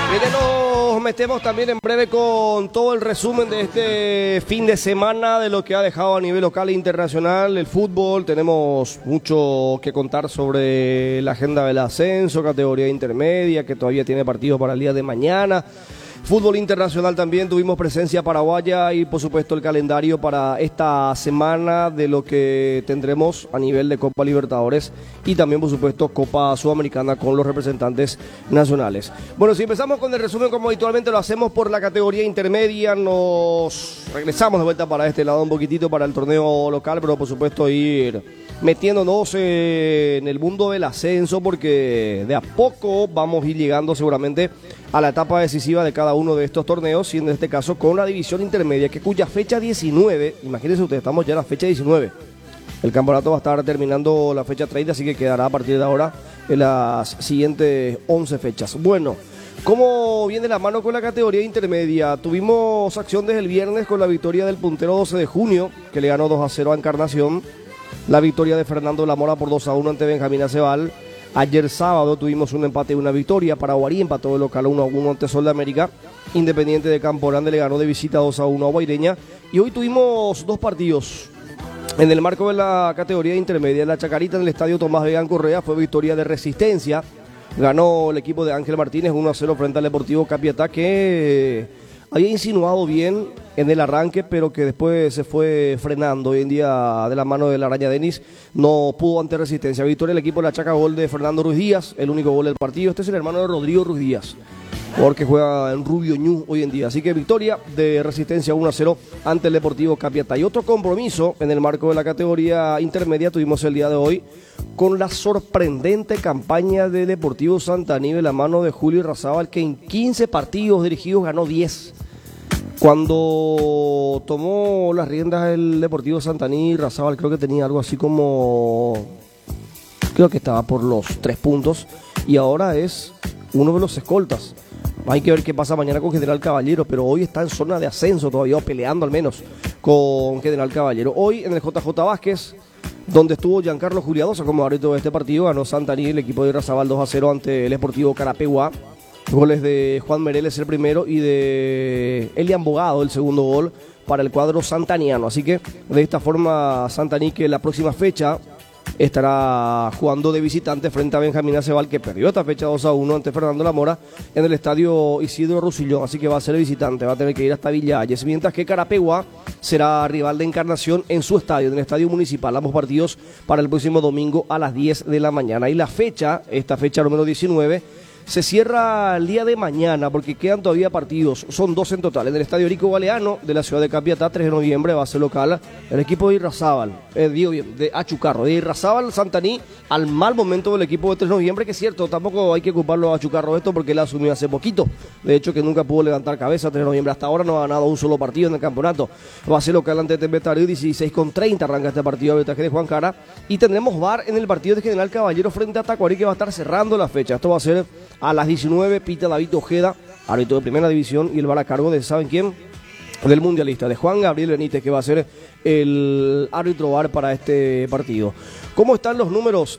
Bien, ya nos metemos también en breve con todo el resumen de este fin de semana, de lo que ha dejado a nivel local e internacional el fútbol. Tenemos mucho que contar sobre la agenda del ascenso, categoría intermedia, que todavía tiene partidos para el día de mañana. Fútbol internacional también, tuvimos presencia paraguaya y por supuesto el calendario para esta semana de lo que tendremos a nivel de Copa Libertadores y también por supuesto Copa Sudamericana con los representantes nacionales. Bueno, si empezamos con el resumen como habitualmente lo hacemos por la categoría intermedia, nos regresamos de vuelta para este lado un poquitito para el torneo local, pero por supuesto ir metiéndonos en el mundo del ascenso porque de a poco vamos a ir llegando seguramente a la etapa decisiva de cada uno de estos torneos, y en este caso con la división intermedia, que cuya fecha 19, imagínense ustedes, estamos ya en la fecha 19. El campeonato va a estar terminando la fecha 30, así que quedará a partir de ahora en las siguientes 11 fechas. Bueno, ¿cómo viene la mano con la categoría intermedia? Tuvimos acción desde el viernes con la victoria del puntero 12 de junio, que le ganó 2-0 a Encarnación. La victoria de Fernando Lamora por 2-1 ante Benjamín Acebal. Ayer sábado tuvimos un empate y una victoria. Paraguarí empató de local 1-1 ante Sol de América. Independiente de Campo Grande le ganó de visita 2-1 a Guaireña. Y hoy tuvimos dos partidos en el marco de la categoría intermedia. En la Chacarita, en el estadio Tomás Vegan Correa, fue victoria de Resistencia. Ganó el equipo de Ángel Martínez 1-0 frente al Deportivo Capiatá, que había insinuado bien en el arranque, pero que después se fue frenando. Hoy en día, de la mano de la Araña Denis, no pudo ante Resistencia. Victoria del equipo de la Chaca, gol de Fernando Ruiz Díaz, el único gol del partido. Este es el hermano de Rodrigo Ruiz Díaz, porque juega en Rubio Ñu hoy en día. Así que victoria de Resistencia 1-0 ante el Deportivo Capiatá. Y otro compromiso en el marco de la categoría intermedia tuvimos el día de hoy con la sorprendente campaña de Deportivo Santaní de la mano de Julio Irrazábal, que en 15 partidos dirigidos ganó 10. Cuando tomó las riendas el Deportivo Santaní, Irrazábal creo que tenía algo así como... creo que estaba por los 3 puntos y ahora es uno de los escoltas. Hay que ver qué pasa mañana con General Caballero, pero hoy está en zona de ascenso todavía, peleando al menos con General Caballero. Hoy en el JJ Vázquez, donde estuvo Giancarlo Juliadosa como árbitro de este partido, ganó Santaní el equipo de Irrazábal 2-0 ante el Sportivo Carapeguá. Goles de Juan Mereles el primero y de Elian Bogado el segundo gol para el cuadro santaniano. Así que de esta forma Santaní, que la próxima fecha estará jugando de visitante frente a Benjamín Acebal, que perdió esta fecha 2-1 ante Fernando Lamora en el estadio Isidro Rusillón. Así que va a ser visitante, va a tener que ir hasta Villalles, mientras que Carapeguá será rival de Encarnación en su estadio, en el estadio municipal. Ambos partidos para el próximo domingo a las 10 de la mañana. Y la fecha, esta fecha número 19, se cierra el día de mañana porque quedan todavía partidos, son 2 en total. En el estadio Erico Galeano de la ciudad de Capiatá, 3 de noviembre, va a ser local el equipo de Irrazábal, de Achucarro, de Irrazábal Santaní, al mal momento del equipo de 3 de noviembre, que es cierto, tampoco hay que culparlo a Achucarro esto porque él asumió hace poquito, de hecho que nunca pudo levantar cabeza. 3 de noviembre hasta ahora no ha ganado un solo partido en el campeonato. Va a ser local ante Tembetario, 16:30 arranca este partido de arbitraje de Juan Cara, y tendremos VAR en el partido de General Caballero frente a Tacuarí, que va a estar cerrando la fecha. Esto va a ser a las 19, pita David Ojeda, árbitro de primera división, y el VAR a cargo de, ¿saben quién? Del mundialista, de Juan Gabriel Benítez, que va a ser el árbitro VAR para este partido. ¿Cómo están los números